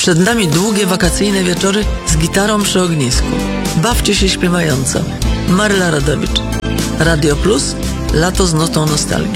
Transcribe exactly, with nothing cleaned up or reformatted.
Przed nami długie wakacyjne wieczory z gitarą przy ognisku. Bawcie się śpiewająco. Maryla Rodowicz. Radio Plus. Lato z notą nostalgii.